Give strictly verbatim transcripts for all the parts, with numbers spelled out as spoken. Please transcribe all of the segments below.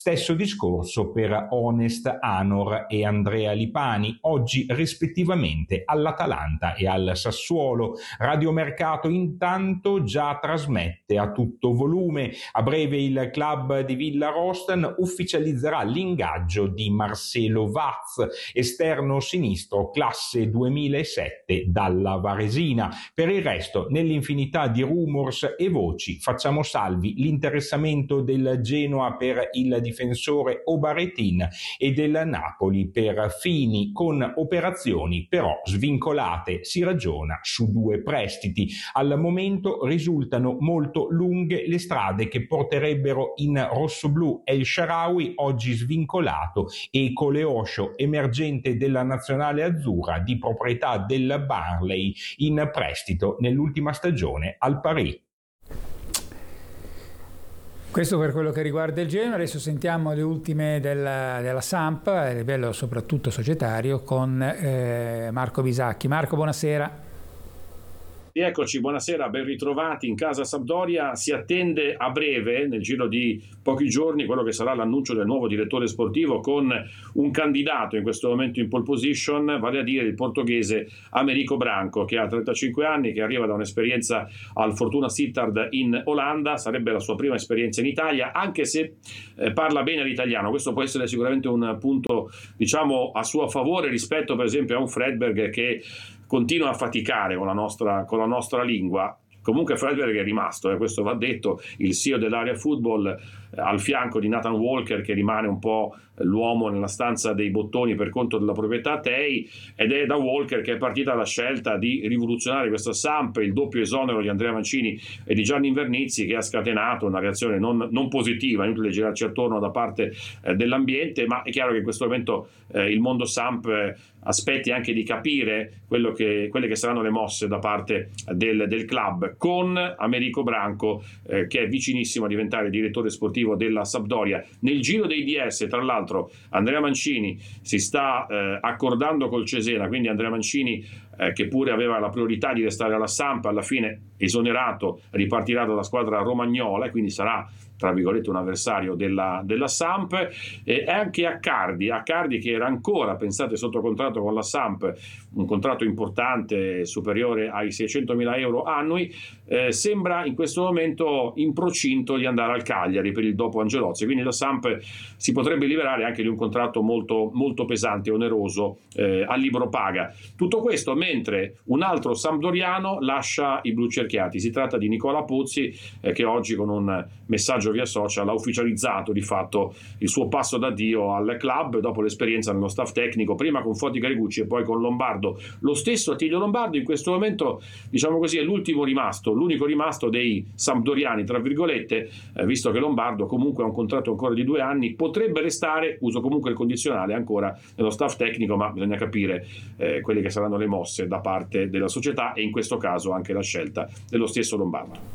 Stesso discorso per Honest Anor e Andrea Lipani, oggi rispettivamente all'Atalanta e al Sassuolo. Radiomercato intanto già trasmette a tutto volume. A breve il club di Villarosten ufficializzerà l'ingaggio di Marcelo Vaz, esterno sinistro classe duemilasette dalla Varesina. Per il resto, nell'infinità di rumors e voci, facciamo salvi l'interessamento del Genoa per il difensore Obaretin e del Napoli per Fini, con operazioni però svincolate. Si ragiona su due prestiti. Al momento risultano molto lunghe le strade che porterebbero in rossoblù El Shaarawy, oggi svincolato, e Coleosho, emergente della nazionale azzurra di proprietà del Burnley, in prestito nell'ultima stagione al Paris. Questo per quello che riguarda il Genoa. Adesso sentiamo le ultime della, della Samp a livello soprattutto societario con eh, Marco Bisacchi. Marco, buonasera. Eccoci, buonasera, ben ritrovati in casa Sampdoria. Si attende a breve, nel giro di pochi giorni, quello che sarà l'annuncio del nuovo direttore sportivo, con un candidato in questo momento in pole position, vale a dire il portoghese Americo Branco, che ha trentacinque anni, che arriva da un'esperienza al Fortuna Sittard in Olanda. Sarebbe la sua prima esperienza in Italia, anche se eh, parla bene l'italiano. Questo può essere sicuramente un punto, diciamo, a suo favore rispetto per esempio a un Fredberg che continua a faticare con la nostra, con la nostra lingua. Comunque Fredberg è rimasto, eh, questo va detto, il C E O dell'Area Football, eh, al fianco di Nathan Walker, che rimane un po' l'uomo nella stanza dei bottoni per conto della proprietà Tei, ed è da Walker che è partita la scelta di rivoluzionare questa Samp, il doppio esonero di Andrea Mancini e di Gianni Invernizzi, che ha scatenato una reazione non, non positiva, inutile girarci attorno da parte eh, dell'ambiente, ma è chiaro che in questo momento eh, il mondo Samp eh, aspetti anche di capire quello che, quelle che saranno le mosse da parte del, del club, con Americo Branco eh, che è vicinissimo a diventare direttore sportivo della Sampdoria. Nel giro dei D S, tra l'altro, Andrea Mancini si sta eh, accordando col Cesena, quindi Andrea Mancini eh, che pure aveva la priorità di restare alla Samp, alla fine esonerato, ripartirà dalla squadra romagnola e quindi sarà, tra virgolette, un avversario della, della Samp. E anche Accardi, Accardi che era ancora, pensate, sotto contratto con la Samp, un contratto importante superiore ai seicentomila euro annui, eh, sembra in questo momento in procinto di andare al Cagliari per il dopo Angelozzi, quindi la Samp si potrebbe liberare anche di un contratto molto, molto pesante, oneroso, eh, a libro paga. Tutto questo mentre un altro sampdoriano lascia i blu cerchiati. Si tratta di Nicola Pozzi, eh, che oggi con un messaggio via social ha ufficializzato di fatto il suo passo d'addio al club dopo l'esperienza nello staff tecnico, prima con Foti Carigucci e poi con Lombardo. Lo stesso Attilio Lombardo in questo momento, diciamo così, è l'ultimo rimasto, l'unico rimasto dei sampdoriani, tra virgolette, eh, visto che Lombardo comunque ha un contratto ancora di due anni, potrebbe restare, uso comunque il condizionale, ancora nello staff tecnico, ma bisogna capire eh, quelle che saranno le mosse da parte della società e in questo caso anche la scelta dello stesso Lombardo.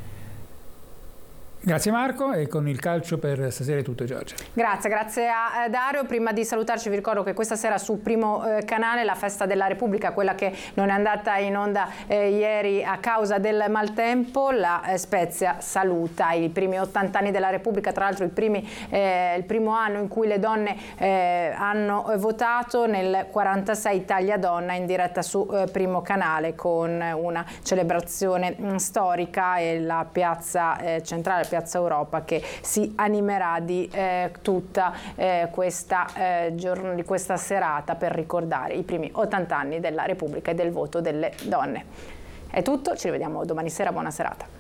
Grazie Marco, e con il calcio per stasera è tutto, Giorgia. Grazie, grazie a Dario. Prima di salutarci vi ricordo che questa sera su Primo eh, Canale la Festa della Repubblica, quella che non è andata in onda eh, ieri a causa del maltempo, la eh, Spezia saluta i primi ottanta anni della Repubblica, tra l'altro eh, il primo anno in cui le donne eh, hanno votato, nel quarantasei Italia Donna in diretta su eh, Primo Canale con una celebrazione mh, storica e la piazza eh, centrale, Piazza Europa, che si animerà di eh, tutta eh, questa, eh, giorno, di questa serata per ricordare i primi ottanta anni della Repubblica e del voto delle donne. È tutto, ci rivediamo domani sera, buona serata.